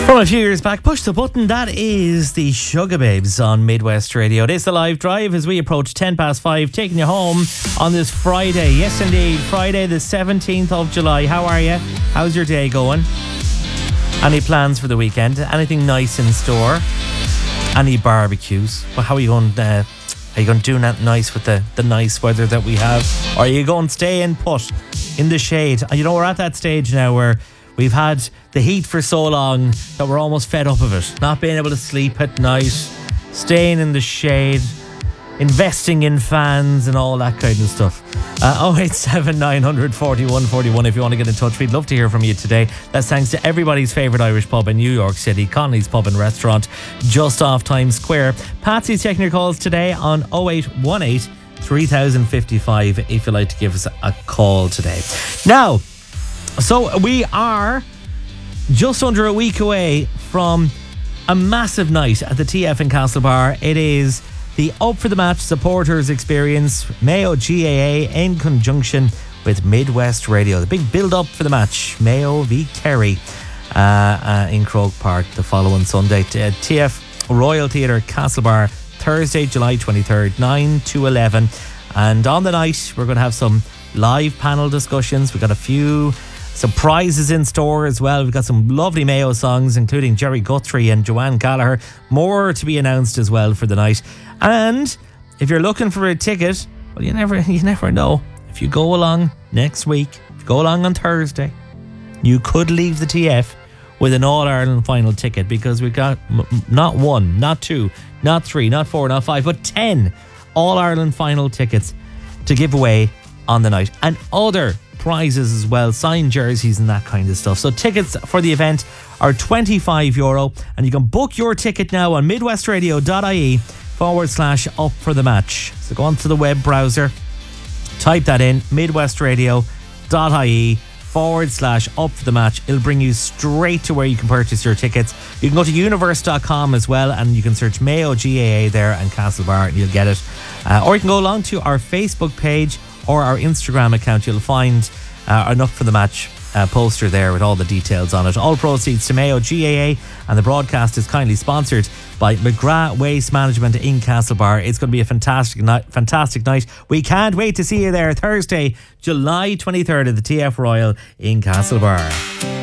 From a few years back, Push the Button, that is the Sugar Babes on Midwest Radio. It is the live drive as we approach 5:10, taking you home on this Friday. Yes, indeed, Friday the 17th of July. How are you? How's your day going? Any plans for the weekend? Anything nice in store? Any barbecues? Well, how are you going? Are you going to do that nice with the nice weather that we have? Or are you going to stay and put in the shade? You know, we're at that stage now where we've had the heat for so long that we're almost fed up of it. Not being able to sleep at night, staying in the shade, investing in fans and all that kind of stuff. 087 900 41 41 if you want to get in touch. We'd love to hear from you today. That's thanks to everybody's favourite Irish pub in New York City, Connolly's Pub and Restaurant, just off Times Square. Patsy's taking your calls today on 0818 3055 if you'd like to give us a call today. Now, so we are just under a week away from a massive night at the TF in Castlebar. It is the Up for the Match supporters experience, Mayo GAA in conjunction with Midwest Radio. The big build up for the match, Mayo v Kerry in Croke Park the following Sunday. TF Royal Theatre, Castlebar, Thursday, July 23rd, 9 to 11. And on the night, we're going to have some live panel discussions. We've got a few surprises in store as well. We've got some lovely Mayo songs, including Jerry Guthrie and Joanne Gallagher. More to be announced as well for the night. And if you're looking for a ticket, well, you never know. If you go along next week, if you go along on Thursday, you could leave the TF with an All-Ireland final ticket, because we've got not one, not two, not three, not four, not five, but 10 All-Ireland final tickets to give away on the night. And other prizes as well, signed jerseys and that kind of stuff. So tickets for the event are €25, and you can book your ticket now on midwestradio.ie/up for the match. So go onto the web browser, type that in, midwestradio.ie/up for the match. It'll bring you straight to where you can purchase your tickets. You can go to universe.com as well, and you can search Mayo GAA there and Castlebar and you'll get it. Or you can go along to our Facebook page or our Instagram account. You'll find an Up for the Match poster there with all the details on it. All proceeds to Mayo GAA, and the broadcast is kindly sponsored by McGrath Waste Management in Castlebar. It's going to be a fantastic night. We can't wait to see you there Thursday, July 23rd at the TF Royal in Castlebar.